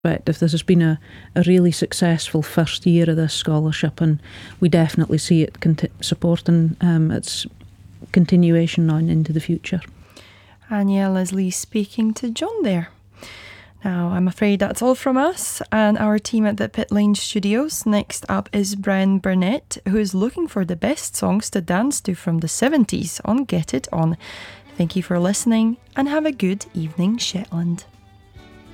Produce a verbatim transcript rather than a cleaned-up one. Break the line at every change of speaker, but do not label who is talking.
perspective, this has been a, a really successful first year of this scholarship, and we definitely see it conti- supporting um, its continuation on into the future.
Anya Leslie speaking to John there. Now, I'm afraid that's all from us and our team at the Pit Lane Studios. Next up is Brian Burnett, who is looking for the best songs to dance to from the seventies on Get It On. Thank you for listening and have a good evening, Shetland.